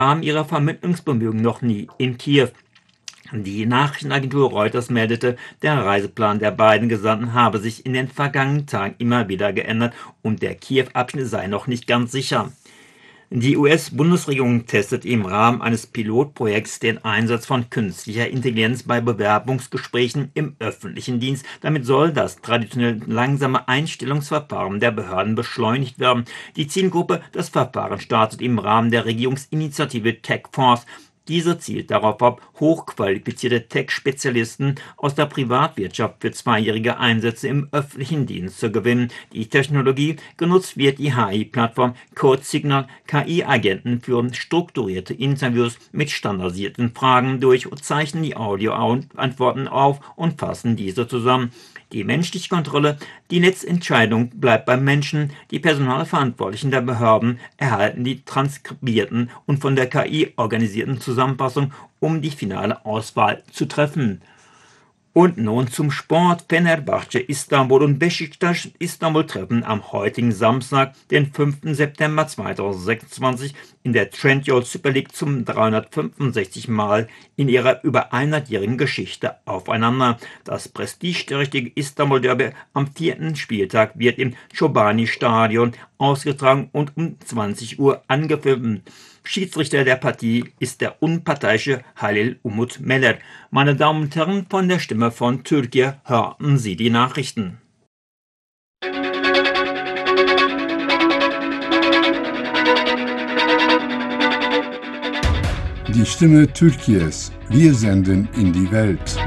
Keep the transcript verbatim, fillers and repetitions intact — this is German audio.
Rahmen ihrer Vermittlungsbemühungen noch nie in Kiew. Die Nachrichtenagentur Reuters meldete, der Reiseplan der beiden Gesandten habe sich in den vergangenen Tagen immer wieder geändert und der Kiew-Abschnitt sei noch nicht ganz sicher. Die U S-Bundesregierung testet im Rahmen eines Pilotprojekts den Einsatz von künstlicher Intelligenz bei Bewerbungsgesprächen im öffentlichen Dienst. Damit soll das traditionell langsame Einstellungsverfahren der Behörden beschleunigt werden. Die Zielgruppe, das Verfahren startet im Rahmen der Regierungsinitiative TechForce. Diese zielt darauf ab, hochqualifizierte Tech-Spezialisten aus der Privatwirtschaft für zweijährige Einsätze im öffentlichen Dienst zu gewinnen. Die Technologie genutzt wird die H I-Plattform CodeSignal. K I-Agenten führen strukturierte Interviews mit standardisierten Fragen durch, zeichnen die Audioantworten auf und fassen diese zusammen. Die menschliche Kontrolle, die Netzentscheidung bleibt beim Menschen. Die Personalverantwortlichen der Behörden erhalten die transkribierten und von der K I organisierten Zusammenfassungen, um die finale Auswahl zu treffen. Und nun zum Sport. Fenerbahce Istanbul und Beşiktaş Istanbul treffen am heutigen Samstag, den fünften September zweitausendsechsundzwanzig, in der Trendyol Super League zum dreihundertfünfundsechzig Mal in ihrer über hundertjährigen Geschichte aufeinander. Das prestigeträchtige Istanbul-Derby am vierten Spieltag wird im Chobani-Stadion ausgetragen und um zwanzig Uhr angepfiffen. Schiedsrichter der Partie ist der unparteiische Halil Umut Meler. Meine Damen und Herren, von der Stimme von Türkei hörten Sie die Nachrichten. Die Stimme Türkiye's. Wir senden in die Welt.